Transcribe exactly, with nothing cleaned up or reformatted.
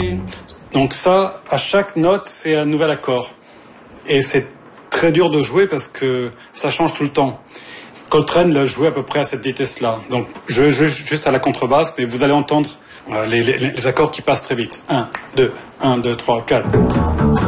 ré. Donc ça, à chaque note, c'est un nouvel accord. Et c'est très dur de jouer parce que ça change tout le temps. Coltrane l'a joué à peu près à cette vitesse-là. Donc je joue juste à la contrebasse, mais vous allez entendre les, les, les accords qui passent très vite. un, deux, un, deux, trois, quatre.